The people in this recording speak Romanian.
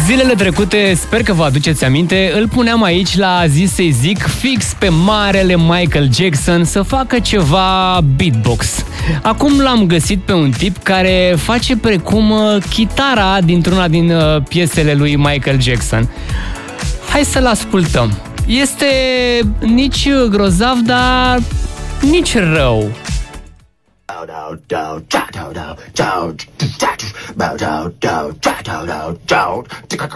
Zilele trecute, sper că vă aduceți aminte, îl puneam aici la Zi să-i zic fix pe marele Michael Jackson să facă ceva beatbox. Acum l-am găsit pe un tip care face precum chitara dintr-una din piesele lui Michael Jackson. Hai să-l ascultăm. Este nici grozav, dar nici rău.